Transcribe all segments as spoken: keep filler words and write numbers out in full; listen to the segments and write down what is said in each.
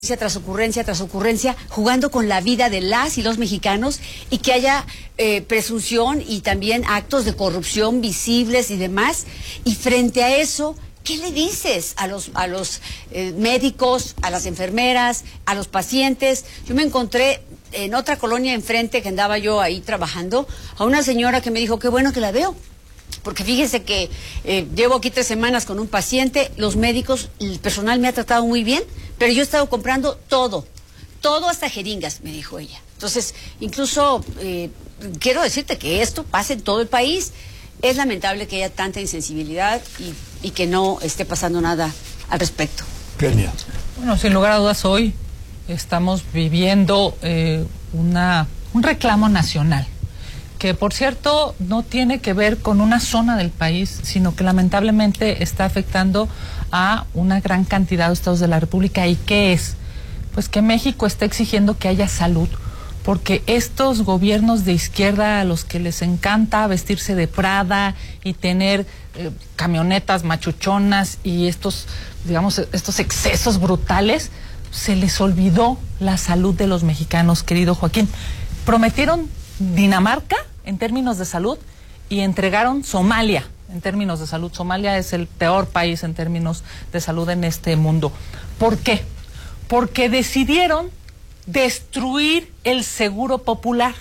tras ocurrencia tras ocurrencia, jugando con la vida de las y los mexicanos, y que haya eh, presunción y también actos de corrupción visibles y demás. Y frente a eso, ¿qué le dices a los, a los eh, médicos, a las enfermeras, a los pacientes? Yo me encontré en otra colonia enfrente, que andaba yo ahí trabajando, a una señora que me dijo, qué bueno que la veo. Porque fíjese que eh, llevo aquí tres semanas con un paciente, los médicos, el personal me ha tratado muy bien, pero yo he estado comprando todo, todo hasta jeringas, me dijo ella. Entonces, incluso eh, quiero decirte que esto pasa en todo el país. Es lamentable que haya tanta insensibilidad y, y que no esté pasando nada al respecto. Kenia. Bueno, sin lugar a dudas, hoy estamos viviendo eh, una, un reclamo nacional, que por cierto no tiene que ver con una zona del país, sino que lamentablemente está afectando a una gran cantidad de estados de la República. ¿Y qué es? Pues que México está exigiendo que haya salud, porque estos gobiernos de izquierda, a los que les encanta vestirse de Prada y tener eh, camionetas machuchonas y estos, digamos, estos excesos brutales, se les olvidó la salud de los mexicanos, querido Joaquín. Prometieron Dinamarca en términos de salud y entregaron Somalia en términos de salud. Somalia es el peor país en términos de salud en este mundo. ¿Por qué? Porque decidieron destruir el seguro popular,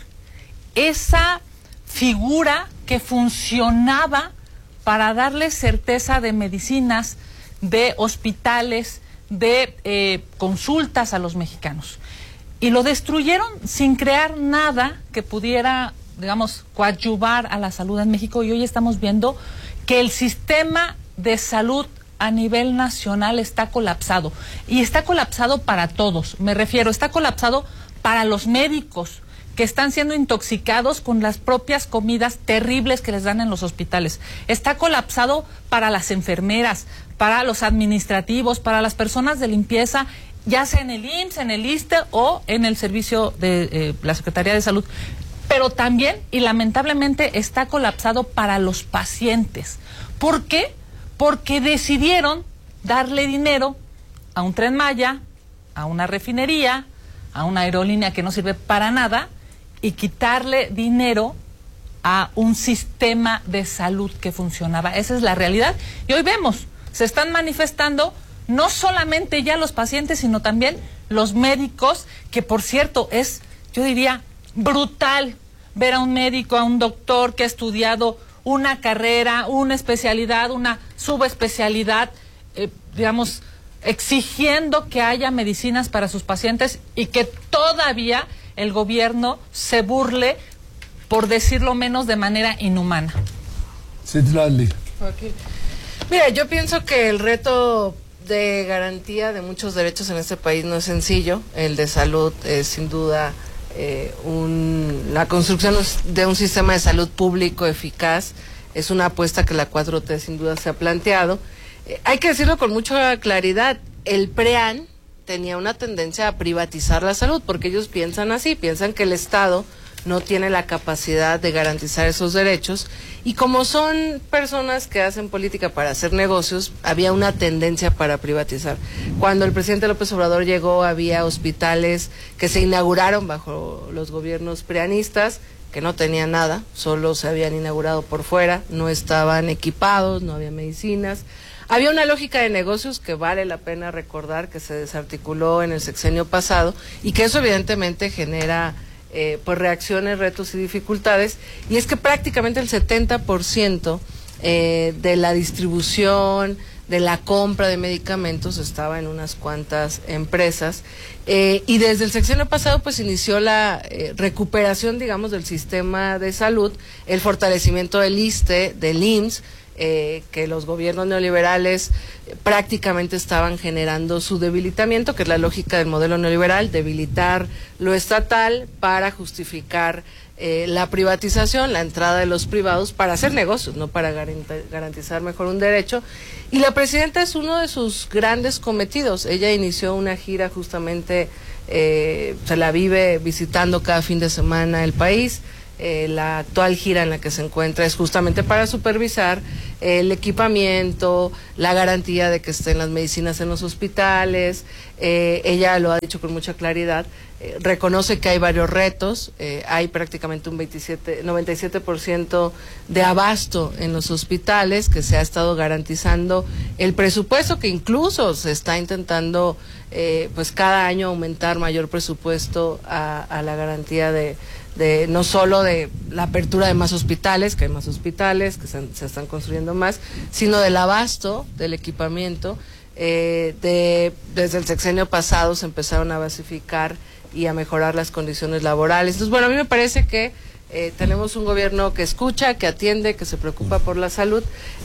esa figura que funcionaba para darle certeza de medicinas, de hospitales, de eh, consultas a los mexicanos. Y lo destruyeron sin crear nada que pudiera, digamos, coadyuvar a la salud en México. Y hoy estamos viendo que el sistema de salud a nivel nacional está colapsado. Y está colapsado para todos. Me refiero, está colapsado para los médicos, que están siendo intoxicados con las propias comidas terribles que les dan en los hospitales. Está colapsado para las enfermeras, para los administrativos, para las personas de limpieza, ya sea en el I M S S, en el I S S S T E o en el servicio de eh, la Secretaría de Salud. Pero también, y lamentablemente, está colapsado para los pacientes. ¿Por qué? Porque decidieron darle dinero a un Tren Maya, a una refinería, a una aerolínea que no sirve para nada, y quitarle dinero a un sistema de salud que funcionaba. Esa es la realidad. Y hoy vemos, se están manifestando no solamente ya los pacientes, sino también los médicos, que por cierto es, yo diría, brutal ver a un médico, a un doctor que ha estudiado una carrera, una especialidad, una subespecialidad, eh, digamos, exigiendo que haya medicinas para sus pacientes, y que todavía el gobierno se burle, por decirlo menos, de manera inhumana. Citlali. Okay. Mira, yo pienso que el reto de garantía de muchos derechos en este país no es sencillo. El de salud es sin duda eh, un, la construcción de un sistema de salud público eficaz. Es una apuesta que la cuatro T sin duda se ha planteado. Eh, hay que decirlo con mucha claridad, el PREAN tenía una tendencia a privatizar la salud, porque ellos piensan así, piensan que el Estado no tiene la capacidad de garantizar esos derechos, y como son personas que hacen política para hacer negocios, había una tendencia para privatizar. Cuando el presidente López Obrador llegó, había hospitales que se inauguraron bajo los gobiernos preanistas, que no tenían nada, solo se habían inaugurado por fuera, no estaban equipados, no había medicinas. Había una lógica de negocios que vale la pena recordar, que se desarticuló en el sexenio pasado, y que eso evidentemente genera Eh, pues reacciones, retos y dificultades, y es que prácticamente el setenta por ciento eh, de la distribución, de la compra de medicamentos estaba en unas cuantas empresas, eh, y desde el sexenio pasado pues inició la eh, recuperación, digamos, del sistema de salud, el fortalecimiento del I S S S T E, del I M S S, Eh, que los gobiernos neoliberales eh, prácticamente estaban generando su debilitamiento, que es la lógica del modelo neoliberal, debilitar lo estatal para justificar eh, la privatización, la entrada de los privados para hacer negocios, no para garantizar mejor un derecho. Y la presidenta es uno de sus grandes cometidos. Ella inició una gira justamente, eh, se la vive visitando cada fin de semana el país. eh, la actual gira en la que se encuentra es justamente para supervisar el equipamiento, la garantía de que estén las medicinas en los hospitales. Eh, ella lo ha dicho con mucha claridad, eh, reconoce que hay varios retos, eh, hay prácticamente un veintisiete, noventa y siete por ciento de abasto en los hospitales, que se ha estado garantizando el presupuesto, que incluso se está intentando eh, pues cada año aumentar mayor presupuesto a, a la garantía de de no solo de la apertura de más hospitales, que hay más hospitales, que se, se están construyendo más, sino del abasto del equipamiento. Eh, de, desde el sexenio pasado se empezaron a basificar y a mejorar las condiciones laborales. Entonces, bueno, a mí me parece que eh, tenemos un gobierno que escucha, que atiende, que se preocupa por la salud,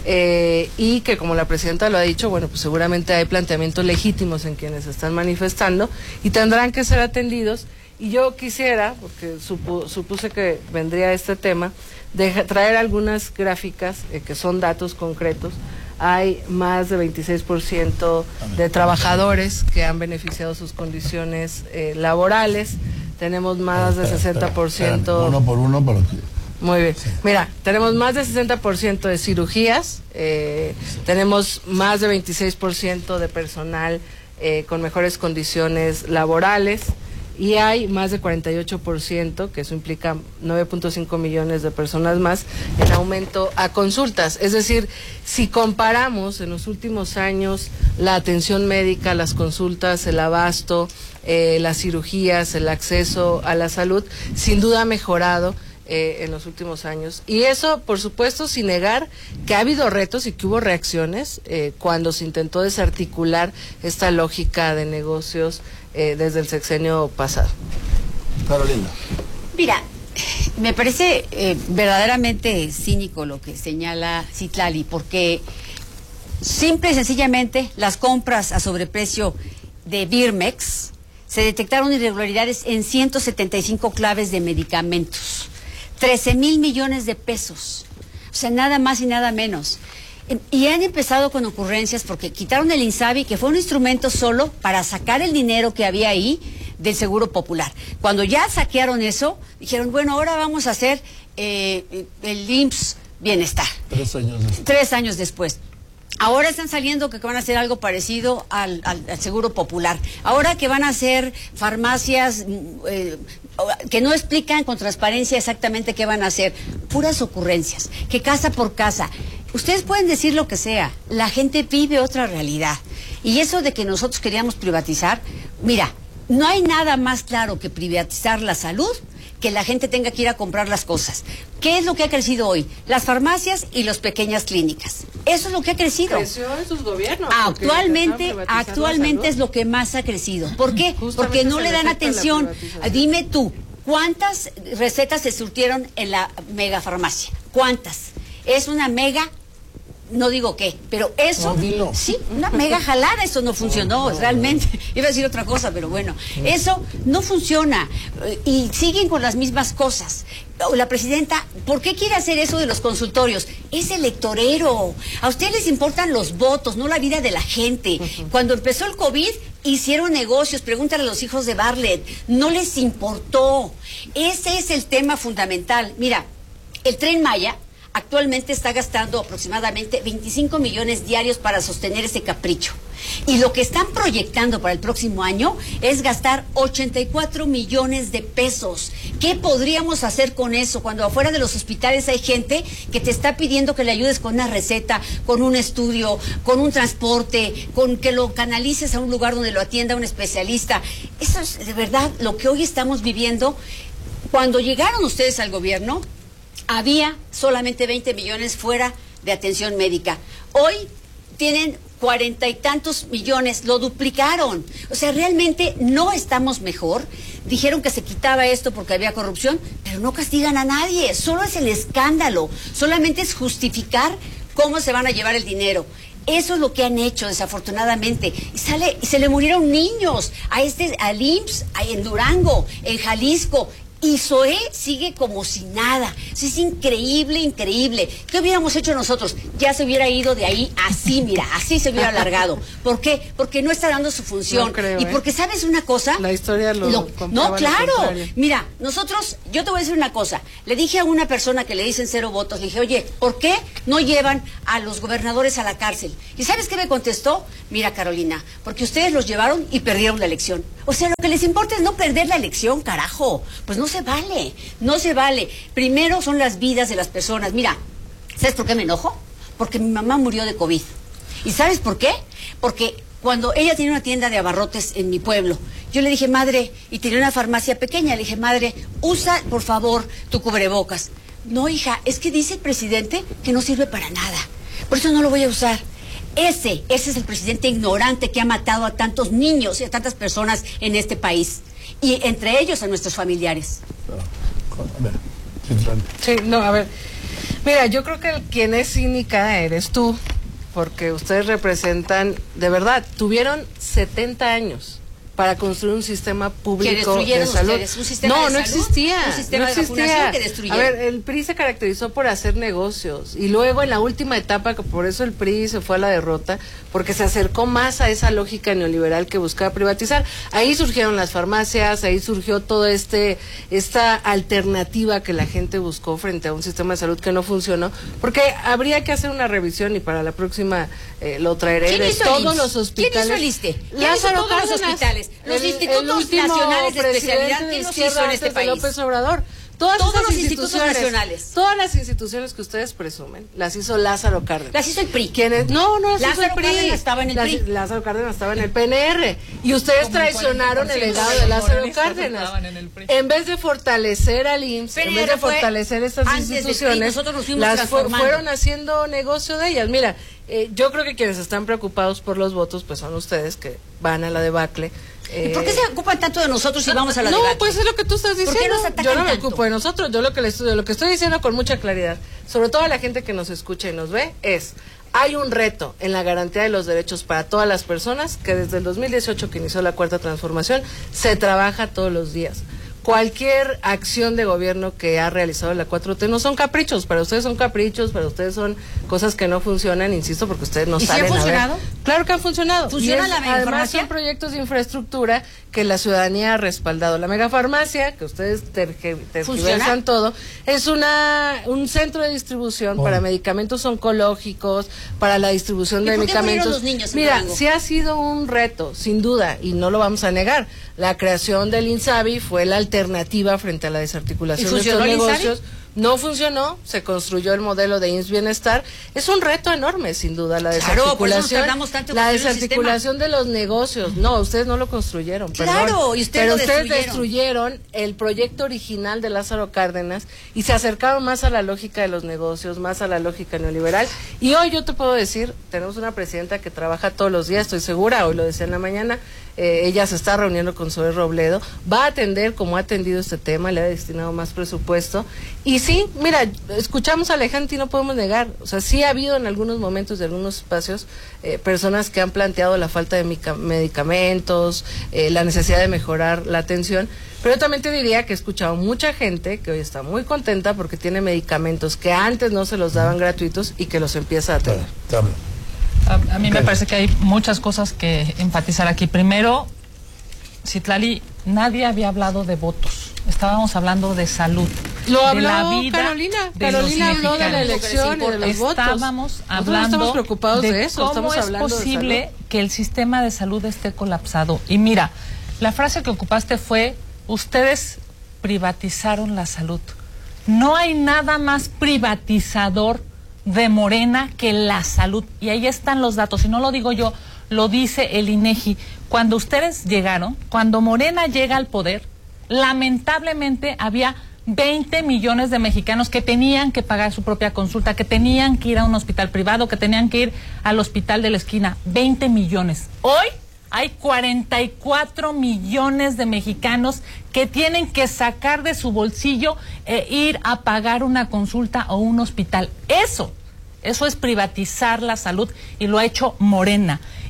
eh, y que, como la presidenta lo ha dicho, bueno, pues seguramente hay planteamientos legítimos en quienes están manifestando y tendrán que ser atendidos. Y yo quisiera, porque supu, supuse que vendría este tema, de traer algunas gráficas eh, que son datos concretos. Hay más de veintiséis por ciento de trabajadores que han beneficiado sus condiciones eh, laborales. Tenemos más de sesenta por ciento... Uno por uno, pero... Muy bien. Mira, tenemos más de sesenta por ciento de cirugías, eh, tenemos más de veintiséis por ciento de personal eh, con mejores condiciones laborales. Y hay más de cuarenta y ocho por ciento, que eso implica nueve punto cinco millones de personas más, en aumento a consultas. Es decir, si comparamos en los últimos años la atención médica, las consultas, el abasto, eh, las cirugías, el acceso a la salud, sin duda ha mejorado eh, en los últimos años. Y eso, por supuesto, sin negar que ha habido retos y que hubo reacciones eh, cuando se intentó desarticular esta lógica de negocios Eh, desde el sexenio pasado. Carolina. Mira, me parece eh, verdaderamente cínico lo que señala Citlali, porque simple y sencillamente las compras a sobreprecio de Birmex se detectaron irregularidades en ciento setenta y cinco claves de medicamentos, trece mil millones de pesos, o sea, nada más y nada menos. Y han empezado con ocurrencias porque quitaron el INSABI, que fue un instrumento solo para sacar el dinero que había ahí del Seguro Popular. Cuando ya saquearon eso, dijeron, bueno, ahora vamos a hacer eh, el I M S S Bienestar. Tres años después. Tres años después. Ahora están saliendo que van a hacer algo parecido al, al, al Seguro Popular. Ahora que van a hacer farmacias eh, que no explican con transparencia exactamente qué van a hacer. Puras ocurrencias, que casa por casa. Ustedes pueden decir lo que sea, la gente vive otra realidad. Y eso de que nosotros queríamos privatizar, mira, no hay nada más claro que privatizar la salud, que la gente tenga que ir a comprar las cosas. ¿Qué es lo que ha crecido hoy? Las farmacias y las pequeñas clínicas. Eso es lo que ha crecido. Creció en sus gobiernos. Actualmente, actualmente es lo que más ha crecido. ¿Por qué? Justamente porque no le dan atención. Dime tú, ¿cuántas recetas se surtieron en la megafarmacia? ¿Cuántas? Es una mega... No digo qué, pero eso, no, sí, una mega jalada, eso no funcionó, no, no, realmente. No. Iba a decir otra cosa, pero bueno, no. Eso no funciona y siguen con las mismas cosas. La presidenta, ¿por qué quiere hacer eso de los consultorios? Es electorero. A ustedes les importan los votos, no la vida de la gente. Uh-huh. Cuando empezó el COVID, hicieron negocios, pregúntale a los hijos de Bartlett, no les importó. Ese es el tema fundamental. Mira, el Tren Maya actualmente está gastando aproximadamente veinticinco millones diarios para sostener ese capricho. Y lo que están proyectando para el próximo año es gastar ochenta y cuatro millones de pesos. ¿Qué podríamos hacer con eso cuando afuera de los hospitales hay gente que te está pidiendo que le ayudes con una receta, con un estudio, con un transporte, con que lo canalices a un lugar donde lo atienda un especialista? Eso es de verdad lo que hoy estamos viviendo. Cuando llegaron ustedes al gobierno, había solamente veinte millones fuera de atención médica. Hoy tienen cuarenta y tantos millones, lo duplicaron. O sea, realmente no estamos mejor. Dijeron que se quitaba esto porque había corrupción, pero no castigan a nadie. Solo es el escándalo. Solamente es justificar cómo se van a llevar el dinero. Eso es lo que han hecho, desafortunadamente. Y sale, y se le murieron niños a este, al I M S S, en Durango, en Jalisco. Y Zoé sigue como si nada. Es increíble, increíble. ¿Qué hubiéramos hecho nosotros? Ya se hubiera ido de ahí así, mira, así se hubiera alargado. ¿Por qué? Porque no está dando su función. No creo, y porque, ¿eh? ¿sabes una cosa? La historia lo, lo comprueba No, claro. lo contrario. Mira, nosotros, yo te voy a decir una cosa. Le dije a una persona que le dicen cero votos, le dije, oye, ¿por qué no llevan a los gobernadores a la cárcel? ¿Y sabes qué me contestó? Mira, Carolina, porque ustedes los llevaron y perdieron la elección. O sea, lo que les importa es no perder la elección, carajo. Pues no se vale, no se vale. Primero son las vidas de las personas. Mira, ¿sabes por qué me enojo? Porque mi mamá murió de COVID. ¿Y sabes por qué? Porque cuando ella tenía una tienda de abarrotes en mi pueblo, yo le dije, madre, y tenía una farmacia pequeña, le dije, madre, usa por favor tu cubrebocas. No, hija, es que dice el presidente que no sirve para nada. Por eso no lo voy a usar. Ese, ese es el presidente ignorante que ha matado a tantos niños y a tantas personas en este país. Y entre ellos a nuestros familiares. A ver, sí, no, a ver. Mira, yo creo que el, quien es cínica eres tú, porque ustedes representan, de verdad, tuvieron setenta años para construir un sistema público de salud. Ustedes, un sistema no, de no salud, existía. Un sistema no de existía. vacunación que destruyeron. A ver, el P R I se caracterizó por hacer negocios y luego en la última etapa, que por eso el P R I se fue a la derrota, porque se acercó más a esa lógica neoliberal que buscaba privatizar. Ahí surgieron las farmacias, ahí surgió toda este esta alternativa que la gente buscó frente a un sistema de salud que no funcionó, porque habría que hacer una revisión y para la próxima eh, lo traeré. ¿Quién hizo todos el I M S S? los hospitales. ¿Quién hizo el ISSSTE? ¿Quién hizo Lázaro todos los Cárdenas, hospitales? Los el- institutos el último nacionales de especialidad, presidente de ¿quién los izquierda hizo en este antes de país? López Obrador. Todas Todos esas los institutos instituciones, nacionales. Todas las instituciones que ustedes presumen, las hizo Lázaro Cárdenas. Las hizo el P R I. ¿Quiénes? No, no las hizo Lázaro el P R I. Cárdenas estaba en el Las- P R I. Lázaro Cárdenas estaba en el P N R. Y ustedes Como el traicionaron el cuarenta por ciento legado de de los Lázaro morenistas Cárdenas. estaban en el P R I. En vez de fortalecer al I M S S, P N en R vez de fue fortalecer estas antes del P R I, instituciones, nosotros nos fuimos las fu- transformando. fueron haciendo negocio de ellas. Mira, eh, yo creo que quienes están preocupados por los votos, pues son ustedes que van a la debacle. ¿Y por qué se ocupan tanto de nosotros si vamos a la No, debate? pues es lo que tú estás ¿Por qué diciendo. nos atacan Yo no me tanto? ocupo de nosotros. Yo lo que, les estoy, lo que estoy diciendo con mucha claridad, sobre todo a la gente que nos escucha y nos ve, es: hay un reto en la garantía de los derechos para todas las personas que desde el dos mil dieciocho, que inició la Cuarta Transformación, se trabaja todos los días. Cualquier acción de gobierno que ha realizado la cuatro T no son caprichos, para ustedes son caprichos, para ustedes son cosas que no funcionan, insisto, porque ustedes no ¿Y sí salen han funcionado? a ver. Claro que han funcionado. ¿Funciona Y es- la Además megafarmacia? son proyectos de infraestructura que la ciudadanía ha respaldado. La megafarmacia, que ustedes terge- tergiversan ¿Funciona? todo, es una un centro de distribución Oh. para medicamentos oncológicos, para la distribución ¿Y de por qué murieron medicamentos. los niños en Mira, Durango? sí ha sido un reto, sin duda, y no lo vamos a negar. La creación del INSABI fue la alternativa frente a la desarticulación ¿Y de estos funcionó el INSABI? negocios. No funcionó, se construyó el modelo de I M S S Bienestar. Es un reto enorme, sin duda, la Claro, por eso nos desarticulación. tardamos tanto en la construir el desarticulación de los negocios. No, ustedes no lo construyeron, Claro, perdón. y ustedes Pero lo ustedes destruyeron. destruyeron el proyecto original de Lázaro Cárdenas y se acercaron más a la lógica de los negocios, más a la lógica neoliberal. Y hoy yo te puedo decir, tenemos una presidenta que trabaja todos los días, estoy segura, hoy lo decía en la mañana, eh, ella se está reuniendo con Zoé Robledo, va a atender como ha atendido este tema, le ha destinado más presupuesto. Y sí, mira, escuchamos a Alejandro y no podemos negar, o sea, sí ha habido en algunos momentos de algunos espacios eh, personas que han planteado la falta de mica- medicamentos, eh, la necesidad de mejorar la atención, pero yo también te diría que he escuchado mucha gente que hoy está muy contenta porque tiene medicamentos que antes no se los daban gratuitos y que los empieza a tener. Te hablo. A, a mí me parece que hay muchas cosas que enfatizar aquí. Primero, Citlali, nadie había hablado de votos. Estábamos hablando de salud. Lo de habló la vida Carolina. de Carolina los habló de la mexicanos. elección y de los votos. Estábamos Nosotros no hablando estamos preocupados de, de eso, cómo estamos es hablando de posible salud. que el sistema de salud esté colapsado. Y mira, la frase que ocupaste fue: ustedes privatizaron la salud. No hay nada más privatizador de Morena que la salud. Y ahí están los datos. Y no lo digo yo, lo dice el INEGI. Cuando ustedes llegaron, cuando Morena llega al poder, lamentablemente había veinte millones de mexicanos que tenían que pagar su propia consulta, que tenían que ir a un hospital privado, que tenían que ir al hospital de la esquina. veinte millones. Hoy hay cuarenta y cuatro millones de mexicanos que tienen que sacar de su bolsillo e ir a pagar una consulta o un hospital. Eso, eso es privatizar la salud y lo ha hecho Morena.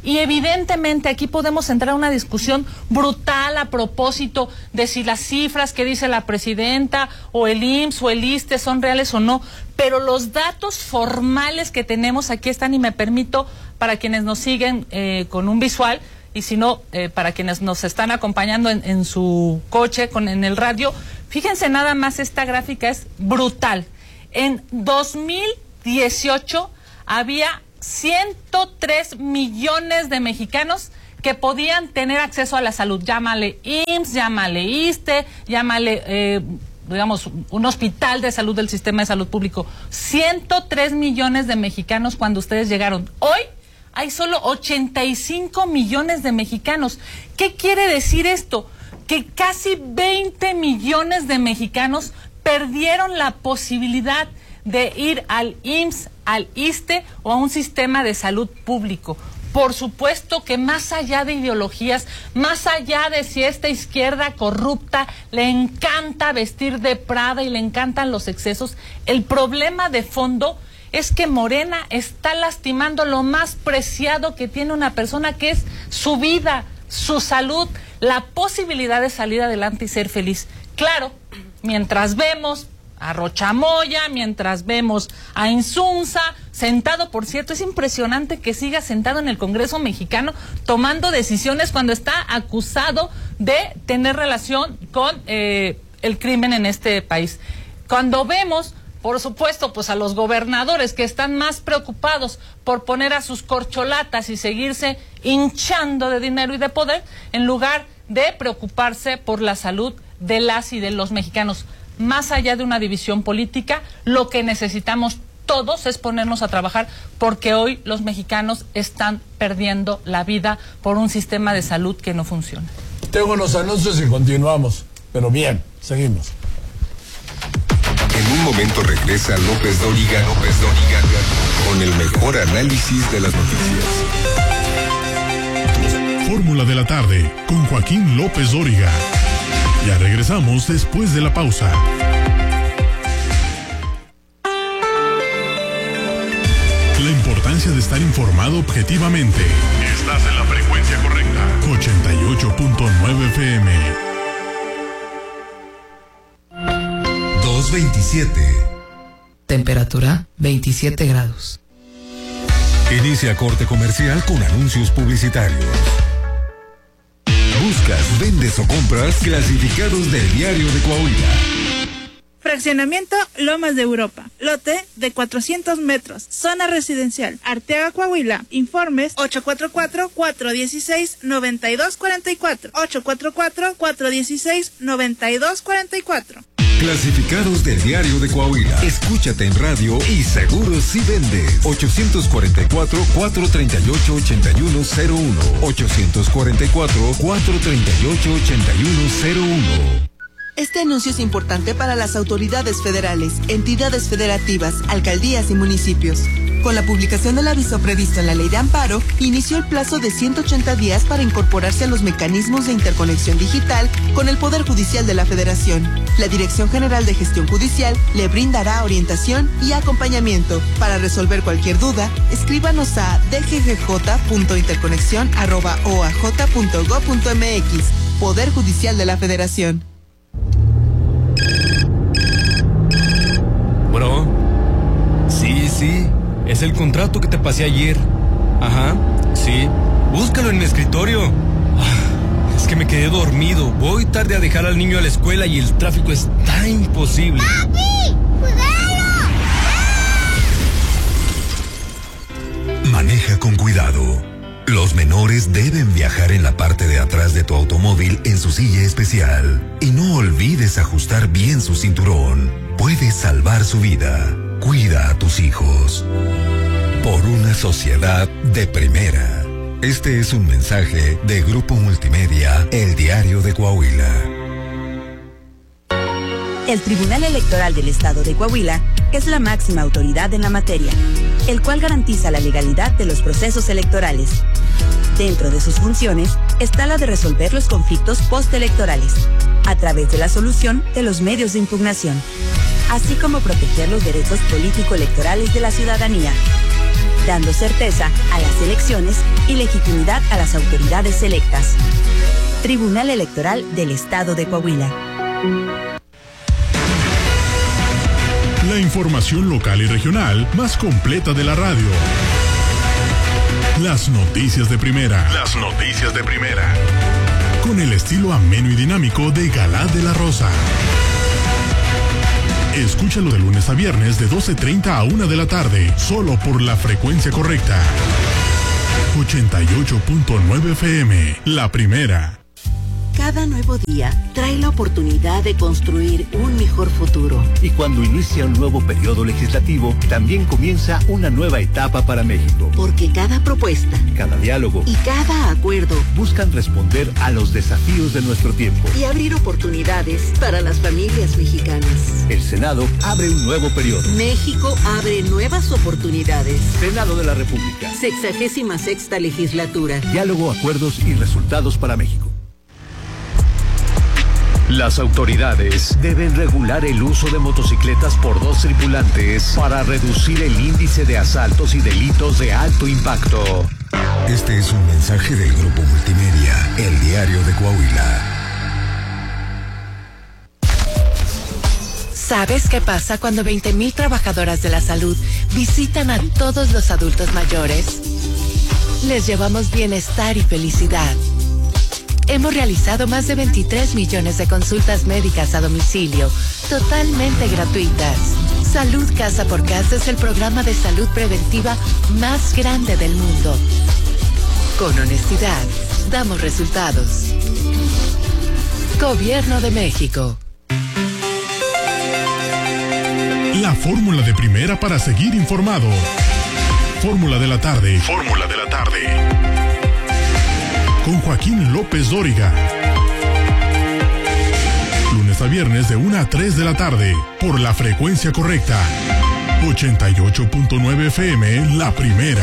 Y evidentemente aquí podemos entrar a una discusión brutal a propósito de si las cifras que dice la presidenta o el I M S S o el ISSSTE son reales o no, pero los datos formales que tenemos aquí están, y me permito, para quienes nos siguen eh, con un visual, y si no, eh, para quienes nos están acompañando en, en su coche, con, en el radio, fíjense nada más, esta gráfica es brutal. En dos mil dieciocho había ciento tres millones de mexicanos que podían tener acceso a la salud. Llámale I M S S, llámale ISSSTE, llámale, eh, digamos, un hospital de salud del sistema de salud público. ciento tres millones de mexicanos cuando ustedes llegaron. Hoy hay solo ochenta y cinco millones de mexicanos. ¿Qué quiere decir esto? Que casi veinte millones de mexicanos perdieron la posibilidad de ir al I M S S, al ISSSTE o a un sistema de salud público. Por supuesto que más allá de ideologías, más allá de si esta izquierda corrupta le encanta vestir de Prada y le encantan los excesos, el problema de fondo es que Morena está lastimando lo más preciado que tiene una persona, que es su vida, su salud, la posibilidad de salir adelante y ser feliz. Claro, mientras vemos a Rochamoya, mientras vemos a Insunza sentado, por cierto, es impresionante que siga sentado en el Congreso mexicano tomando decisiones cuando está acusado de tener relación con eh, el crimen en este país. Cuando vemos, por supuesto, pues a los gobernadores que están más preocupados por poner a sus corcholatas y seguirse hinchando de dinero y de poder, en lugar de preocuparse por la salud de las y de los mexicanos. Más allá de una división política, lo que necesitamos todos es ponernos a trabajar, porque hoy los mexicanos están perdiendo la vida por un sistema de salud que no funciona. Tengo unos anuncios y continuamos, pero bien, seguimos. En un momento regresa López Dóriga, López Dóriga, con el mejor análisis de las noticias. Fórmula de la tarde, con Joaquín López Dóriga. Ya regresamos después de la pausa. La importancia de estar informado objetivamente. Estás en la frecuencia correcta. ochenta y ocho punto nueve F M. dos veintisiete. Temperatura veintisiete grados. Inicia corte comercial con anuncios publicitarios. Buscas, vendes o compras clasificados del Diario de Coahuila. Fraccionamiento Lomas de Europa. Lote de cuatrocientos metros. Zona residencial. Arteaga, Coahuila. Informes ocho cuatro cuatro, cuatro uno seis, nueve dos cuatro cuatro. ocho cuatro cuatro, cuatro uno seis, nueve dos cuatro cuatro. Clasificados del Diario de Coahuila. Escúchate en radio y seguro si vendes. ochocientos cuarenta y cuatro, cuatrocientos treinta y ocho, ochenta y uno cero uno. ochocientos cuarenta y cuatro, cuatrocientos treinta y ocho, ochenta y uno cero uno. Este anuncio es importante para las autoridades federales, entidades federativas, alcaldías y municipios. Con la publicación del aviso previsto en la Ley de Amparo, inició el plazo de ciento ochenta días para incorporarse a los mecanismos de interconexión digital con el Poder Judicial de la Federación. La Dirección General de Gestión Judicial le brindará orientación y acompañamiento. Para resolver cualquier duda, escríbanos a d g g j punto interconexión arroba o a j punto gob punto m x. Poder Judicial de la Federación. Bueno, sí, sí, es el contrato que te pasé ayer. Ajá, sí, búscalo en mi escritorio. Ah, es que me quedé dormido, voy tarde a dejar al niño a la escuela y el tráfico está imposible. ¡Papi! ¡Cuidado! Maneja con cuidado. Los menores deben viajar en la parte de atrás de tu automóvil en su silla especial. Y no olvides ajustar bien su cinturón. Puedes salvar su vida. Cuida a tus hijos. Por una sociedad de primera. Este es un mensaje de Grupo Multimedia, El Diario de Coahuila. El Tribunal Electoral del Estado de Coahuila es la máxima autoridad en la materia, el cual garantiza la legalidad de los procesos electorales. Dentro de sus funciones está la de resolver los conflictos postelectorales, a través de la solución de los medios de impugnación, así como proteger los derechos político-electorales de la ciudadanía. dando certeza a las elecciones y legitimidad a las autoridades electas. Tribunal Electoral del Estado de Coahuila. La información local y regional más completa de la radio. Las noticias de primera. Las noticias de primera. Con el estilo ameno y dinámico de Galá de la Rosa. Escúchalo de lunes a viernes de doce treinta a una de la tarde, solo por la frecuencia correcta. ochenta y ocho punto nueve F M, la primera. Cada nuevo día trae la oportunidad de construir un mejor futuro. Y cuando inicia un nuevo periodo legislativo, también comienza una nueva etapa para México. Porque cada propuesta, cada diálogo y cada acuerdo buscan responder a los desafíos de nuestro tiempo y abrir oportunidades para las familias mexicanas. El Senado abre un nuevo periodo. México abre nuevas oportunidades. Senado de la República. Sexagésima sexta legislatura. Diálogo, acuerdos y resultados para México. Las autoridades deben regular el uso de motocicletas por dos tripulantes para reducir el índice de asaltos y delitos de alto impacto. Este es un mensaje del Grupo Multimedia, El Diario de Coahuila. ¿Sabes qué pasa cuando veinte mil trabajadoras de la salud visitan a todos los adultos mayores? Les llevamos bienestar y felicidad. Hemos realizado más de veintitrés millones de consultas médicas a domicilio, totalmente gratuitas. Salud Casa por Casa es el programa de salud preventiva más grande del mundo. Con honestidad, damos resultados. Gobierno de México. La fórmula de primera para seguir informado. Fórmula de la tarde. Fórmula de la tarde. Con Joaquín López Dóriga. Lunes a viernes de una a tres de la tarde, por la frecuencia correcta. ochenta y ocho punto nueve F M, la primera.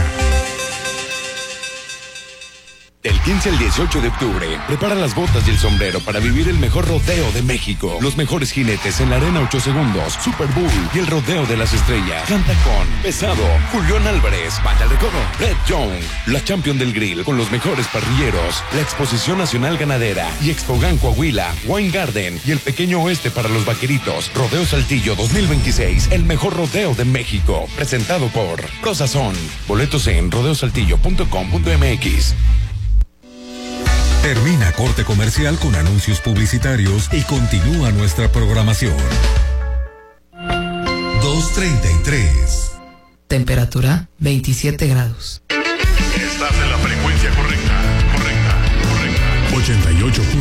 Del quince al dieciocho de octubre, prepara las botas y el sombrero para vivir el mejor rodeo de México. Los mejores jinetes en la Arena ocho segundos, Super Bowl y el Rodeo de las Estrellas. Canta con Pesado, Julián Álvarez, Banda de Recodo, Red Young, la Champion del Grill con los mejores parrilleros, la Exposición Nacional Ganadera y Expogan Coahuila, Wine Garden y el Pequeño Oeste para los Vaqueritos. Rodeo Saltillo dos mil veintiséis, el mejor rodeo de México. Presentado por Prosazón. Boletos en rodeo saltillo punto com punto m x. Termina corte comercial con anuncios publicitarios y continúa nuestra programación. dos treinta y tres. Temperatura veintisiete grados. Estás en la frecuencia correcta, correcta, correcta. ochenta y ocho.